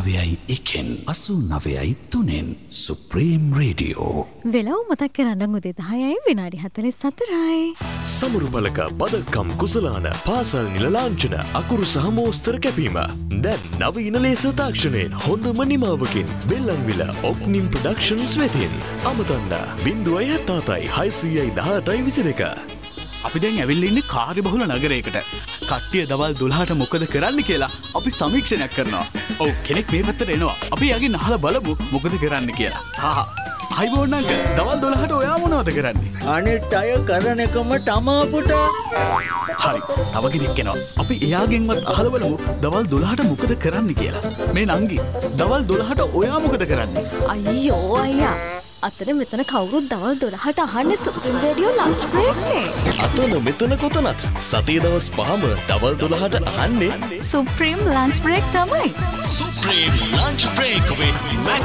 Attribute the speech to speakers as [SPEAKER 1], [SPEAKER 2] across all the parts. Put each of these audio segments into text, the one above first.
[SPEAKER 1] 89.1 89.3 supreme radio.
[SPEAKER 2] වෙලව මතක් කරන්න උදේ 10යි විනාඩි 44යි.
[SPEAKER 3] සමරු බලක බදක්කම් කුසලාන පාසල් නිල ලාංඡන අකුරු සහ මෝස්තර කැපීම. දැන් නවීන ලේසර් තාක්ෂණයෙන් හොඳම නිමාවකින් බෙල්ලන්විල ඔප්නිම් ප්‍රොඩක්ෂන්ස් වෙතින්. අමතන්න 077යි 600යි 18යි 22.
[SPEAKER 4] අපි දැන් ඇවිල්ලා ඉන්නේ කාර්යබහුල නගරයකට. කට්ටිය දවල් 12ට මොකද කරන්න කියලා අපි සමීක්ෂණයක් කරනවා. ඔව් කෙනෙක් මේ පැත්තට එනවා. අපි යකින් අහලා බලමු මොකද කරන්න කියලා. අයිබෝන් අංකල් දවල් 12ට ඔයා මොනවද කරන්නේ?
[SPEAKER 5] අනිත් අය කරන එකම තමා පුතා.
[SPEAKER 4] හරි. තව කෙනෙක් එනවා. අපි එයාගෙන්වත් අහලා බලමු දවල් 12ට මොකද කරන්න කියලා. මේ නංගි දවල් 12ට ඔයා මොකද කරන්නේ?
[SPEAKER 2] අයියෝ අයියා. අතන මෙතන කවුරුත් දවල් 12ට අහන්නේ සුප්‍රීම් රේඩියෝ ලන්ච් බ්‍රේක් නේ.
[SPEAKER 3] අතන මෙතන කොතනත් සතියේ දවස් 5ම දවල් 12ට අහන්නේ
[SPEAKER 2] සුප්‍රීම් ලන්ච් බ්‍රේක් තමයි.
[SPEAKER 3] Supreme lunch break with Mac.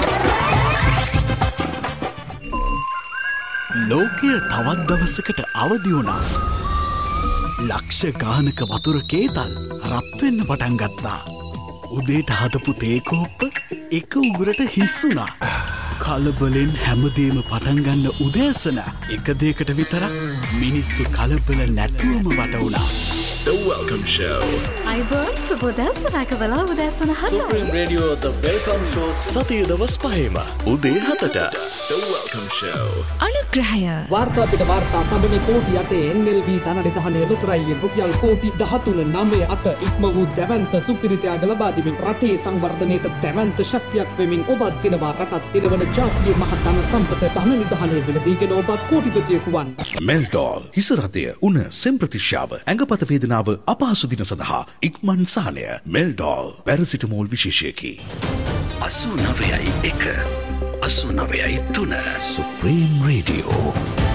[SPEAKER 4] ලෝකය තවත් දවසකට අවදි වුණා. ලක්ෂ ගානක වතුර කේතල් රත් වෙන්න පටන් ගත්තා. උදේට හදපු තේ කෝප්ප එක උගුරට හිස් වුණා. කලබලෙන් හැමදේම පටන් ගන්න උදෑසන එක දෙයකට විතරක් මිනිස්සු කලබල නැතුවම වට වුණා.
[SPEAKER 3] The Welcome Show.
[SPEAKER 2] අයිබෝන් සුබෝදෑසනක වෙලාව උදෑසන 7යි.
[SPEAKER 5] Supreme radio The Welcome Show
[SPEAKER 3] සතියේ දවස් 5ම උදේ 7ට The Welcome Show.
[SPEAKER 2] අනුග්‍රහය.
[SPEAKER 6] වාර්තා පිට වාර්තා තබන කෝටි 8 NLB ධනනිධානයේ ලොතරැයියේ රුපියල් කෝටි 13.98 ඉක්ම වූ දැවැන්ත සුපිරිතයාග ලබා දෙමින් රටේ සංවර්ධනයට දැවැන්ත ශක්තියක් වෙමින් ඔබත් දිනවා රටත් දිනවන ජාතියේ මහ ධන සම්පත ධනනිධානයේ වෙලදීගෙන ඔබත් කෝටිපතියෙකු වන්.
[SPEAKER 1] මෙල්ඩෝල් හිසරතය උණ සෙම්ප්‍රතිශ්‍යාව ඇඟපත වේදනාව අපහසු දින සඳහා ඉක්මන් සහනය මෙල්ඩෝල් පැරසිටමෝල් විශේෂයකි. 89.1 89.3 supreme radio.